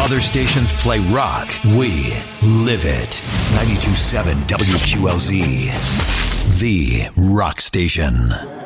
other stations play rock, we live it. 92.7 WQLZ, the rock station.